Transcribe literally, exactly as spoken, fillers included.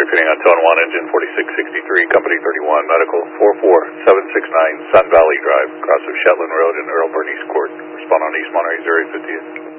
repeating on tone one, engine forty-six sixty-three, company thirty-one, medical four four seven six nine Sun Valley Drive, cross of Shetland Road and Earl Bernice Court. Respond on East Monterey zero eight fifty.